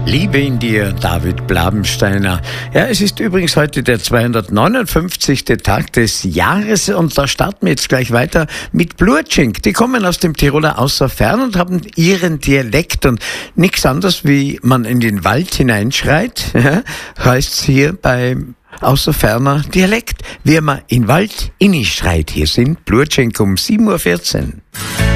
Liebe in dir, David Blabensteiner. Ja, es ist übrigens heute der 259. Tag des Jahres und da starten wir jetzt gleich weiter mit Blutschink. Die kommen aus dem Tiroler Außerfern und haben ihren Dialekt und nichts anderes, wie man in den Wald hineinschreit, ja, heißt's hier bei Außerferner Dialekt. Wie man in den Wald innischreit. Hier sind Blutschink um 7:14 Uhr.